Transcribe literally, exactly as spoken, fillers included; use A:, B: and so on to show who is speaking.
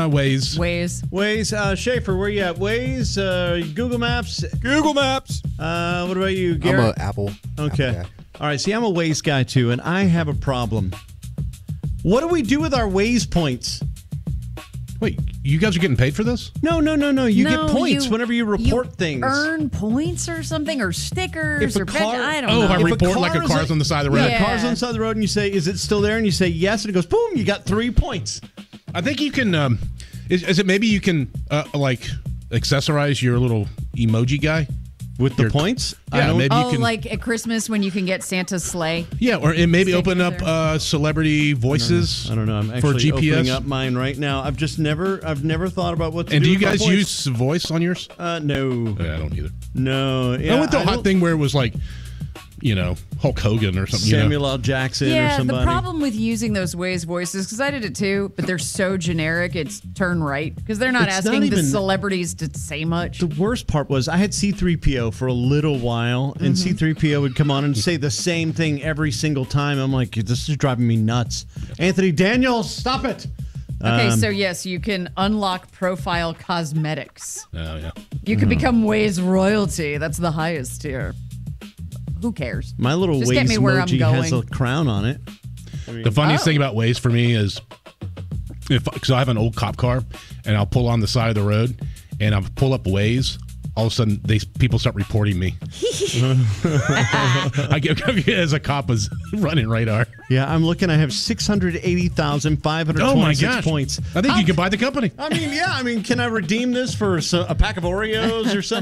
A: Uh, Waze.
B: Waze.
C: Waze. Uh, Schaefer, where you at? Waze, uh, Google Maps.
A: Google Maps.
C: Uh, what about you,
D: I'm
C: Garrett?
D: a Apple.
C: Okay.
D: Apple guy.
C: All right. See, I'm a Waze guy too, and I have a problem. What do we do with our Waze points?
A: Wait, you guys are getting paid for this?
C: No, no, no, no. You
B: No,
C: get points
B: you-
C: whenever you report
B: you
C: things.
B: Earn points or something, or stickers,
C: If a
B: or
C: car-
B: I don't
A: Oh,
B: know.
A: I
C: If a
A: report like a
C: car is
A: car's
C: a-
A: on the side of the road.
C: Yeah,
B: Yeah.
C: car's on the side of the road, and you say, "Is it still there?" And you say yes, and it goes, "Boom!" You got three points.
A: I think you can. Um, is, is it maybe you can uh, like accessorize your little emoji guy
C: With the
A: Your-
C: points? I
A: Yeah,
C: don't-
A: maybe you
B: Oh,
A: can.
B: like at Christmas when you can get Santa's sleigh.
A: Yeah, or it maybe
B: Stick
A: open
B: it
A: up
B: there.
A: uh, celebrity voices.
C: I don't know. I'm
A: for
C: actually
A: G P S.
C: opening up mine right now. I've just never, I've never thought about what to
A: And
C: do
A: do you
C: with my
A: guys
C: points.
A: use voice on yours?
C: Uh, no,
A: Yeah, I don't either.
C: no. Yeah,
A: I went through a
C: I
A: hot
C: don't-
A: thing where it was like, you know, Hulk Hogan or something.
C: Samuel
A: you know?
C: L. Jackson or
B: Yeah,
C: somebody.
B: the problem with using those Waze voices, because I did it too, but they're so generic, it's turn right. Because they're not
C: It's
B: asking
C: not
B: the
C: even-
B: celebrities to say much.
C: The worst part was I had C three P O for a little while, and C three P O would come on and say the same thing every single time. I'm like, this is driving me nuts. Anthony Daniels, stop it.
B: Okay,
C: Um,
B: so yes, you can unlock profile cosmetics.
A: Oh, yeah.
B: You can become Waze royalty. That's the highest tier. Who cares?
C: My little
B: Just get
C: Waze
B: me where I'm
C: emoji has a
B: going.
C: crown on it.
A: The funniest
B: Oh.
A: thing about Waze for me is if because I have an old cop car and I'll pull on the side of the road and I'll pull up Waze. All of a sudden, they people start reporting me. I get as a cop was running radar.
C: Yeah, I'm looking. I have six hundred eighty thousand five hundred
A: Oh my
C: twenty-six
A: gosh!
C: points.
A: I think
C: How-
A: you can buy the company.
C: I mean, yeah. I mean, can I redeem this for so- a pack of Oreos or something?